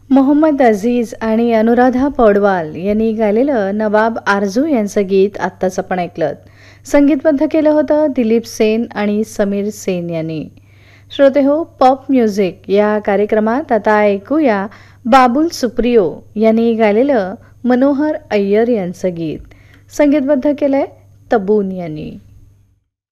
मोहम्मद अजीज आणि अनुराधा पौडवाल यांनी गायलेलं नवाब आरजू यांचं गीत आत्ताच आपण ऐकलं. संगीतबद्ध केलं होतं दिलीप सेन आणि समीर सेन यांनी. श्रोते हो, पॉप म्युझिक या कार्यक्रमात आता ऐकूया बाबुल सुप्रियो यांनी गायलेलं मनोहर अय्यर यांचं गीत. संगीतबद्ध केलंय तबून यांनी.